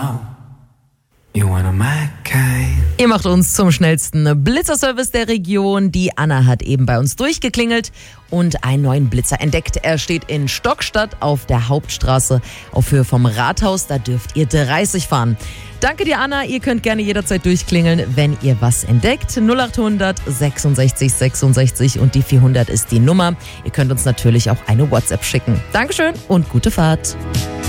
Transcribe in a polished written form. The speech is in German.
know you wanna my kind. Ihr macht uns zum schnellsten Blitzerservice der Region. Die Anna hat eben bei uns durchgeklingelt und einen neuen Blitzer entdeckt. Er steht in Stockstadt auf der Hauptstraße auf Höhe vom Rathaus. Da dürft ihr 30 fahren. Danke dir, Anna. Ihr könnt gerne jederzeit durchklingeln, wenn ihr was entdeckt. 0800 66 66 und die 400 ist die Nummer. Ihr könnt uns natürlich auch eine WhatsApp schicken. Dankeschön und gute Fahrt.